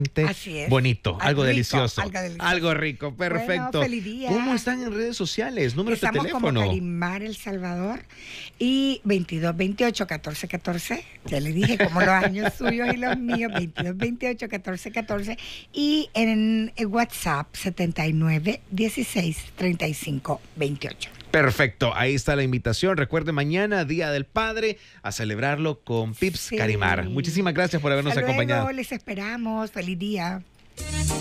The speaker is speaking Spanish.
Así es. bonito, algo rico, delicioso. algo delicioso. Algo rico, perfecto. Bueno, feliz día. ¿Cómo están en redes sociales? Números de Estamos como teléfono. Carimar El Salvador y 2228-1414. Ya le dije como los años suyos y los míos, 2228-1414. Y en WhatsApp 7916-3528. Perfecto, ahí está la invitación. Recuerde, mañana, Día del Padre, a celebrarlo con Pips Sí. Carimar. Muchísimas gracias por habernos Hasta luego, acompañado. les esperamos. Feliz día.